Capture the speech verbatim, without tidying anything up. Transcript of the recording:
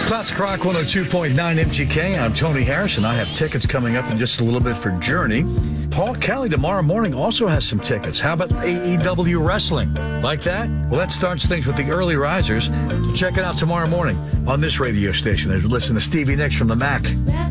Classic Rock one oh two point nine M G K. I'm Tony Harrison. I have tickets coming up in just a little bit for Journey. Paul Kelly tomorrow morning also has some tickets. How about A E W Wrestling? Like that? Well, that starts things with the early risers. Check it out tomorrow morning on this radio station as we listen to Stevie Nicks from the Mac.